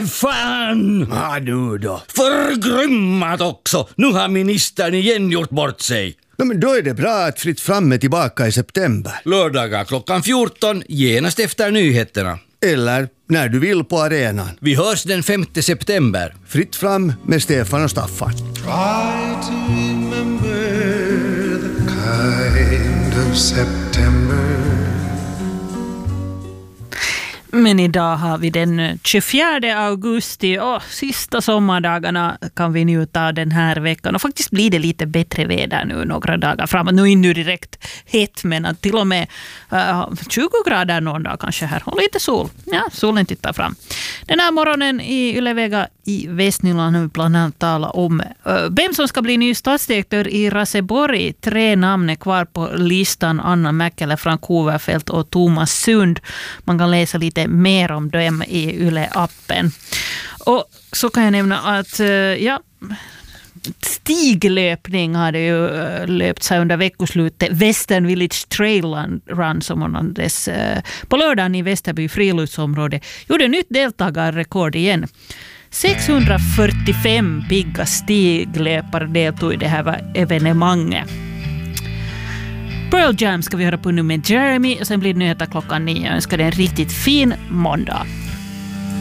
Stefan! Ja, nu då. Förgrymmat också! Nu har ministern igen gjort bort sig. Men då är det bra att Fritt fram är tillbaka i september. Lördagar klockan 14, genast efter nyheterna. Eller när du vill på arenan. Vi hörs den 5 september. Fritt fram med Stefan och Staffan. Try to remember the kind of September. Men idag har vi den 24 augusti och sista sommardagarna kan vi njuta av den här veckan. Och faktiskt blir det lite bättre väder nu några dagar framåt. Nu är det direkt hett, men att till och med 20 grader någon dag kanske här. Och lite sol. Ja, solen tittar fram. Den här morgonen i Ylevega i Västnyland har vi bland annat talat om vem som ska bli ny stadsdirektör i Raseborg. 3 namn är kvar på listan. Anna Mäkelä, Frank Overfeldt och Thomas Sund. Man kan läsa lite mer om dem i Yle-appen. Och så kan jag nämna att stiglöpning hade ju löpt sig under veckoslutet. Western Village Trail Run som ordnades på lördagen i Västerby friluftsområde. Gjorde nytt deltagarrekord igen. 645 pigga stiglöpare deltog i det här evenemanget. Pearl Jam ska vi höra på nu med Jeremy och sen blir det nyheter klockan 9. Jag önskar dig en riktigt fin måndag.